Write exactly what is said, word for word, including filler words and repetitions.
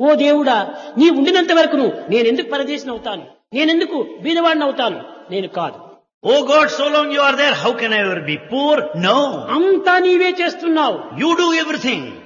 ఓ దేవుడా, నీ ఉండినంత వరకును నేనెందుకు పరదేశిని అవుతాను, నేనెందుకు బీదవాడిని అవుతాను? నేను కాదు. Oh God, so long you are there, how can I ever be poor? No. అంతా నీవే చేస్తున్నావు. You do everything.